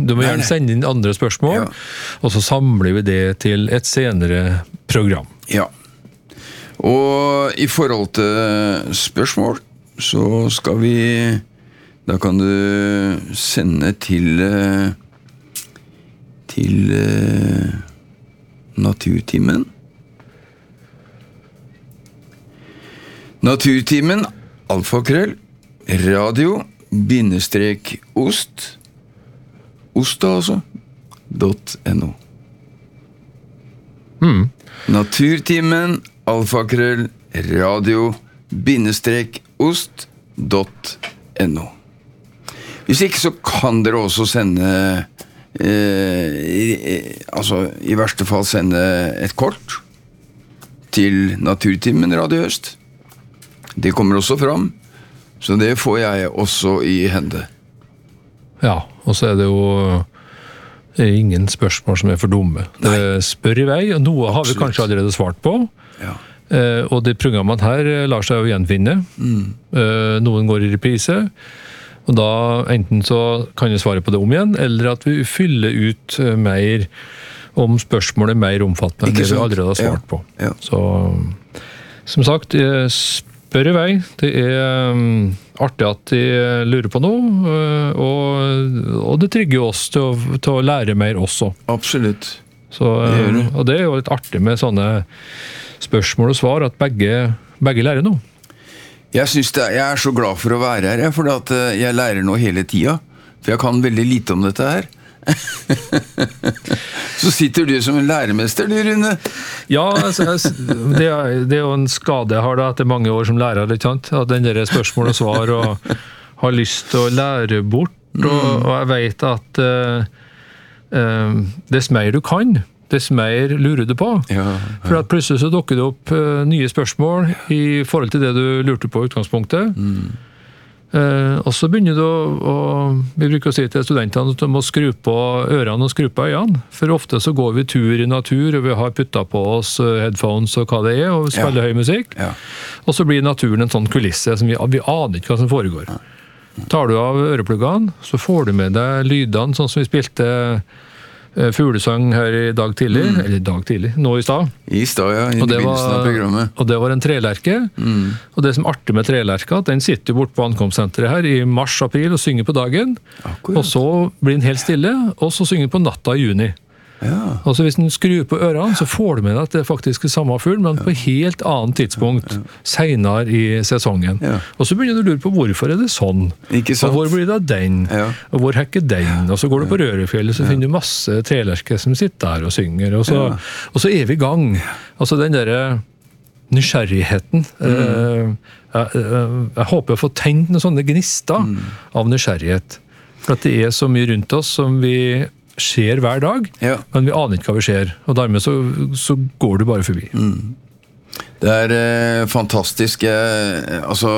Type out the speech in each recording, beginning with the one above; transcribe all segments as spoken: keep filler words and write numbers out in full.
Du må gjerne sende inn andre spørsmål, ja. Og så samler vi det til et senere program. Ja. Og i forhold til spørsmål, så skal vi... Da kan du sende til... til Naturtimen. Naturtimen, alfakrøll, radio, bindestrek, ost, ost altså, dot no. Mm. Naturtimen, alfakrøll, radio, bindestrek, ost, dot no. Hvis ikke så kan dere også sende eh, i, altså i verste fall sende et kort til Naturtimen Radio Øst. Det kommer også fram, så det får jeg også i hende. Ja, og så er det jo det er ingen spørsmål som er for dumme. Nei. Det spør i vei, og noe Absolutt. Har vi kanskje allerede svart på. Ja. Eh, og de programmene her lar seg jo gjenfinne. Mm. Eh, noen går i reprise, og da enten så kan vi svare på det om igjen, eller at vi fyller ut mer om spørsmålet mer omfattende enn det vi allerede har svart ja. på. Ja. Så som sagt, spør i vei. Det er um, artig at de lurer på noe, og, og det trigger jo oss til å, til å lære mer også. Absolutt. Så, um, og det er jo litt artig med sånne spørsmål og svar, at begge, begge lærer noe. Jeg, synes det, jeg er så glad for å være her, for at jeg lærer noe hele tiden. For jeg kan veldig lite om dette her. Så sitter du som en læremester, du, Rune. Ja, altså, det, er, det er jo en skade jeg har da, etter mange år som lærer, litt sant? At den der spørsmål og svar, og har lyst til å lære bort, og, og jeg vet at uh, uh, dess mer du kan, dess mer lurer du på. Ja, ja. For at plutselig så dukker det opp uh, nye spørsmål i forhold til det du lurte på i utgangspunktet. Mm. Uh, og så begynner du å, å vi bruker å si til studentene at de må skru på ørene og skru på øynene, for ofte så går vi tur i natur, og vi har puttet på oss headphones og hva det er, og spiller ja. Høy musikk, ja. Og så blir naturen en sånn kulisse som vi, vi aner ikke hva som foregår. Ja. Tar du av ørepluggene, så får du med deg lydene, sånn som vi spilte fuglesang her i dag tidlig, mm. eller i dag tidlig, nå i stad. I stad, ja, i begynnelsen av programmet. Og det var en trelerke, mm. og det som er artig med trelerka, den sitter jo bort på ankomstsenteret her i mars-april og synger på dagen, Akkurat. Og så blir den helt stille, og så synger den på natta i juni. Ja. Og så hvis den skrur på ørene, så får du med deg at det er faktisk samme fugl, men ja. På helt annet tidspunkt, ja, ja. Senere i sesongen. Ja. Og så begynner du å lure på hvorfor er det sånn? Ikke sant? Og hvor blir det av den? Ja. Og hvor hekker den? Og så går du på Rørefjellet, så ja. Finner du masse trelerker som sitter der og synger, og så, ja. Og så er vi i gang. Altså den der nysgjerrigheten. Mm. Uh, jeg, uh, jeg håper å få tent noen sånne gnister mm. av nysgjerrighet. For at det er så mye rundt oss som vi skjer hver dag, ja. Men vi aner ikke hva vi skjer, og dermed så, så går du bare forbi. Mm. Det er eh, fantastisk. Jeg, altså,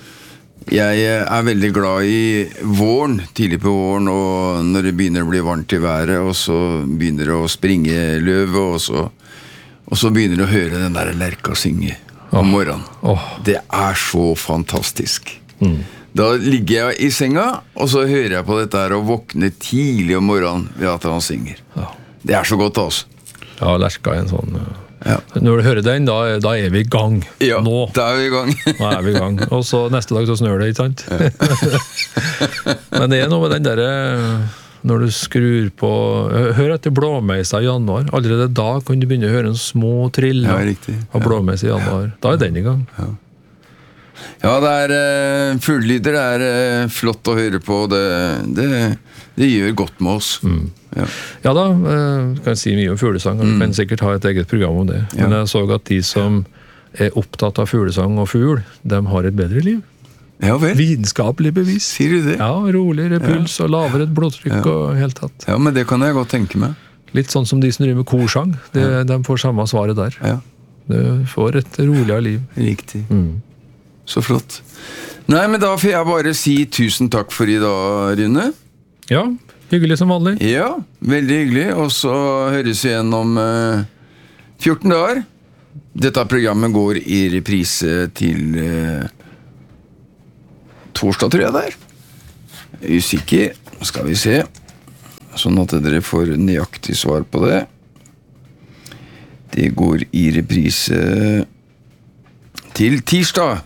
jeg er veldig glad i våren, tidlig på våren, og når det begynner å bli varmt i været, og så begynner det å springe løvet, og så, og så begynner du å høre den der lerka synge om oh. morgenen. Oh. Det er så fantastisk. Mm. Da ligger jeg i senga, og så hører jeg på dette her og våkner tidlig om morgenen ved at han synger. Ja. Det er så godt, altså. Ja, lerka er en sånn... Ja. Når du hører den, da, da er vi i gang. Ja, nå. Da er vi i gang. Nå er vi i gang. Og så neste dag så snør det, ikke sant? Ja. Men det er noe med den der... Når du skrur på... Hør etter blåmeisa i januar. Allerede da kan du begynne å høre en små triller ja, riktig. Ja. Av blåmeis i januar. Da er den i gang. Ja. Ja, det er uh, fuglelyder, det er uh, flott å høre på, det, det, det gjør godt med oss. Mm. Ja. Ja da, uh, kan si mye om fuglesang, og mm. du kan sikkert ha et eget program om det. Ja. Men jeg så at de som er opptatt av fuglesang og fugl, de har et bedre liv. Ja vel. Vitenskapelig bevis. Sier du det? Ja, roligere puls ja. Og lavere blodtrykk ja. Og helt tatt. Ja, men det kan jeg godt tenke meg. Litt sånn som de som driver med korsang, det, ja. De får samme svaret der. Ja. Du får et roligere liv. Riktig. Mm. Så flott. Nei, men da får jeg bare si tusen takk for i dag, Rune. Ja, hyggelig som vanlig. Ja, veldig hyggelig. Og så høres vi igjen om uh, fjorten dager. Dette programmet går i reprise til uh, torsdag, tror jeg det er. Usikker. Skal vi se. sånn at dere får nøyaktig svar på det. Det går i reprise til tirsdag.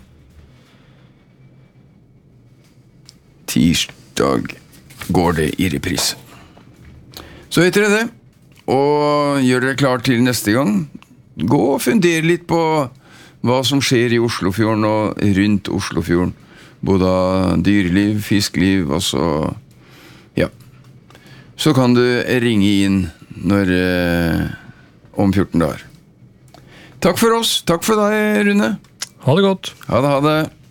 Tirsdag går det i reprise. Så vet dere det, og gjør dere klar til neste gang. Gå og fundere litt på hva som skjer i Oslofjorden og rundt Oslofjorden. Både dyreliv, fiskeliv, og så, ja. Så kan du ringe inn når, eh, om fjorten dager. Takk for oss, takk for deg, Rune. Ha det godt. Ha det, ha det.